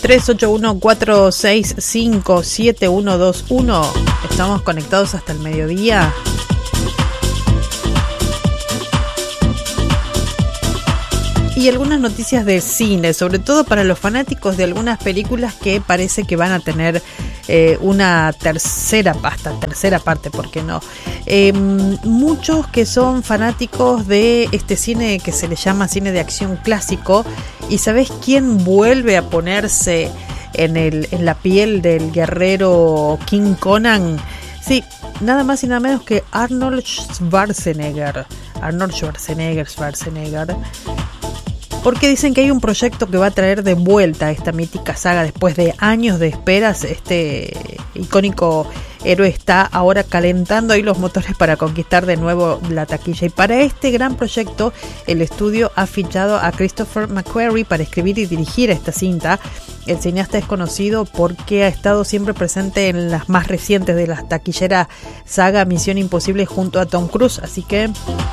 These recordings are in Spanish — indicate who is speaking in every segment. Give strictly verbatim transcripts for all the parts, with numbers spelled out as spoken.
Speaker 1: tres ocho uno, cuatro seis cinco, siete uno dos uno. Estamos conectados hasta el mediodía. Y algunas noticias de cine, sobre todo para los fanáticos de algunas películas que parece que van a tener eh, una tercera pasta, tercera parte, ¿por qué no? Eh, muchos que son fanáticos de este cine que se le llama cine de acción clásico, ¿y sabés quién vuelve a ponerse en, el, en la piel del guerrero King Conan? Sí, nada más y nada menos que Arnold Schwarzenegger. Arnold Schwarzenegger, Schwarzenegger. Porque dicen que hay un proyecto que va a traer de vuelta a esta mítica saga después de años de esperas. Este icónico héroe está ahora calentando ahí los motores para conquistar de nuevo la taquilla. Y para este gran proyecto, el estudio ha fichado a Christopher McQuarrie para escribir y dirigir esta cinta. El cineasta es conocido porque ha estado siempre presente en las más recientes de la taquillera saga Misión Imposible junto a Tom Cruise. Así que...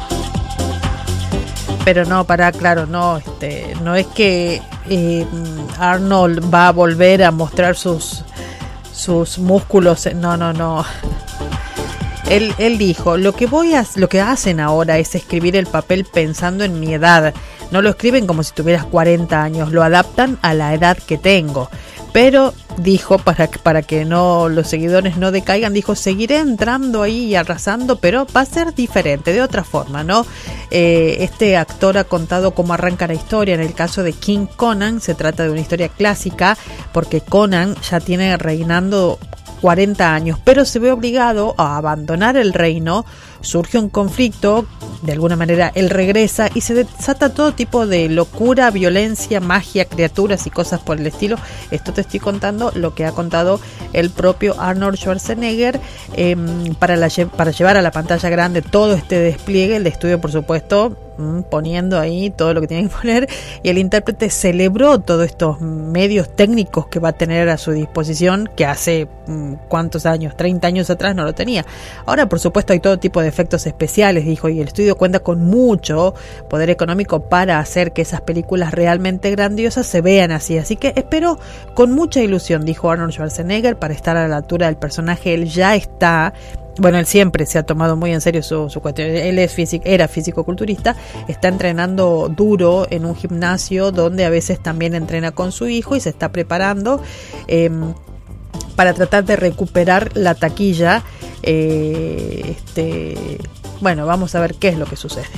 Speaker 1: Pero no, para, claro, no, este, no es que eh, Arnold va a volver a mostrar sus, sus músculos, no, no, no. Él, él dijo, lo que voy a, lo que hacen ahora es escribir el papel pensando en mi edad. No lo escriben como si tuvieras cuarenta años, lo adaptan a la edad que tengo. Pero dijo, para, para que no los seguidores no decaigan, dijo, seguiré entrando ahí y arrasando, pero va a ser diferente, de otra forma, ¿no? Eh, este actor ha contado cómo arranca la historia. En el caso de King Conan, se trata de una historia clásica, porque Conan ya tiene reinando cuarenta años, pero se ve obligado a abandonar el reino. Surge un conflicto, de alguna manera él regresa y se desata todo tipo de locura, violencia, magia, criaturas y cosas por el estilo. Esto te estoy contando lo que ha contado el propio Arnold Schwarzenegger. eh, para, la, para llevar a la pantalla grande todo este despliegue, el estudio por supuesto poniendo ahí todo lo que tiene que poner, y el intérprete celebró todos estos medios técnicos que va a tener a su disposición, que hace cuántos años, treinta años atrás no lo tenía. Ahora por supuesto hay todo tipo de efectos especiales, dijo, y el estudio cuenta con mucho poder económico para hacer que esas películas realmente grandiosas se vean así, así que espero con mucha ilusión, dijo Arnold Schwarzenegger, para estar a la altura del personaje. Él ya está, bueno, él siempre se ha tomado muy en serio su, su cuestión. Él es físico, era físico-culturista, está entrenando duro en un gimnasio donde a veces también entrena con su hijo y se está preparando eh, para tratar de recuperar la taquilla. Eh, este, bueno, vamos a ver qué es lo que sucede.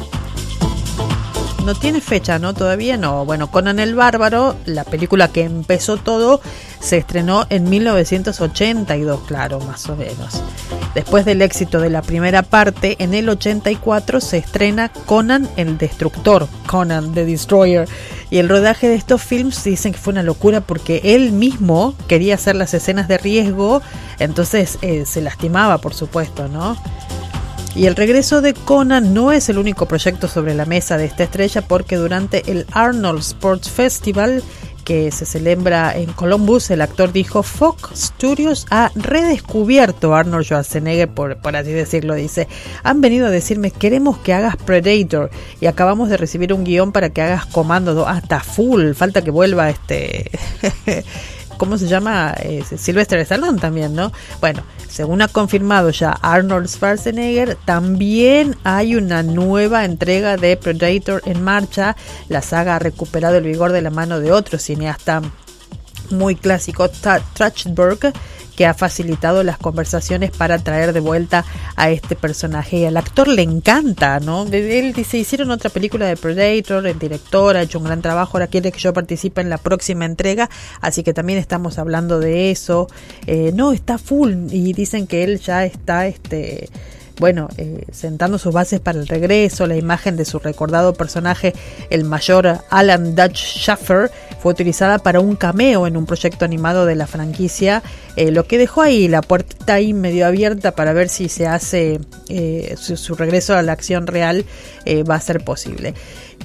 Speaker 1: No tiene fecha, ¿no? Todavía no. Bueno, Conan el Bárbaro, la película que empezó todo, se estrenó en mil novecientos ochenta y dos, claro, más o menos. Después del éxito de la primera parte, en el ochenta y cuatro se estrena Conan el Destructor, Conan the Destroyer. Y el rodaje de estos films dicen que fue una locura porque él mismo quería hacer las escenas de riesgo, entonces eh, se lastimaba, por supuesto, ¿no? Y el regreso de Conan no es el único proyecto sobre la mesa de esta estrella, porque durante el Arnold Sports Festival, que se celebra en Columbus, el actor dijo, Fox Studios ha redescubierto a Arnold Schwarzenegger, por, por así decirlo. Dice, han venido a decirme, queremos que hagas Predator, y acabamos de recibir un guión para que hagas Comando dos. Ah, está full, falta que vuelva este... ¿Cómo se llama? Eh, Sylvester Stallone también, ¿no? Bueno, según ha confirmado ya Arnold Schwarzenegger, también hay una nueva entrega de Predator en marcha. La saga ha recuperado el vigor de la mano de otro cineasta muy clásico, Trachtenberg, que ha facilitado las conversaciones para traer de vuelta a este personaje. Y al actor le encanta, ¿no? Él dice, hicieron otra película de Predator, el director ha hecho un gran trabajo, ahora quiere que yo participe en la próxima entrega, así que también estamos hablando de eso. Eh, no, está full, y dicen que él ya está, este... bueno, eh, sentando sus bases para el regreso. La imagen de su recordado personaje, el mayor Alan Dutch Schaffer, fue utilizada para un cameo en un proyecto animado de la franquicia, eh, lo que dejó ahí la puerta ahí medio abierta para ver si se hace eh, su, su regreso a la acción real eh, va a ser posible.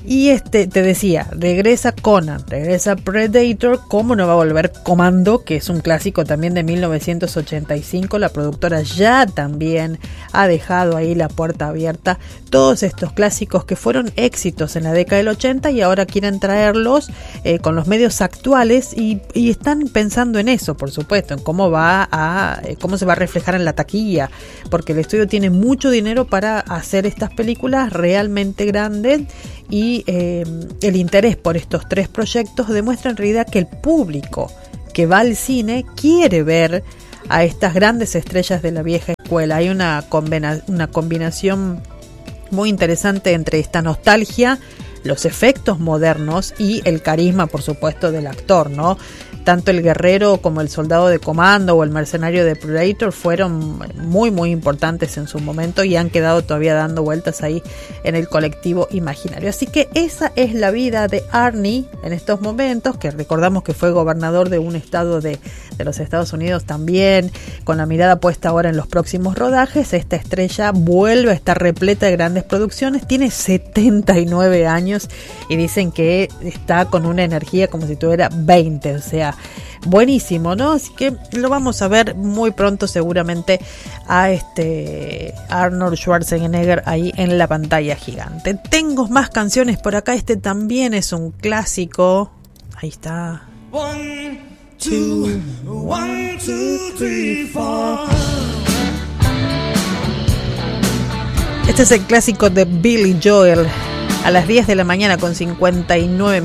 Speaker 1: Y este, te decía, regresa Conan, regresa Predator, ¿cómo no va a volver Comando? Que es un clásico también de mil novecientos ochenta y cinco, la productora ya también ha dejado ahí la puerta abierta. Todos estos clásicos que fueron éxitos en la década del ochenta y ahora quieren traerlos eh, con los medios actuales y, y están pensando en eso, por supuesto, en cómo va a, eh, cómo se va a reflejar en la taquilla, porque el estudio tiene mucho dinero para hacer estas películas realmente grandes. Y eh, el interés por estos tres proyectos demuestra en realidad que el público que va al cine quiere ver a estas grandes estrellas de la vieja escuela. Hay una, combina- una combinación muy interesante entre esta nostalgia, los efectos modernos y el carisma, por supuesto, del actor, ¿no? Tanto el guerrero como el soldado de Comando o el mercenario de Predator fueron muy muy importantes en su momento y han quedado todavía dando vueltas ahí en el colectivo imaginario. Así que esa es la vida de Arnie en estos momentos, que recordamos que fue gobernador de un estado de, de los Estados Unidos también, con la mirada puesta ahora en los próximos rodajes. Esta estrella vuelve a estar repleta de grandes producciones, tiene setenta y nueve años y dicen que está con una energía como si tuviera veinte, o sea, buenísimo, ¿no? Así que lo vamos a ver muy pronto seguramente a este Arnold Schwarzenegger ahí en la pantalla gigante. Tengo más canciones por acá, este también es un clásico. Ahí está. One, two, one, two, three, four. Este es el clásico de Billy Joel. A las diez de la mañana con cincuenta y nueve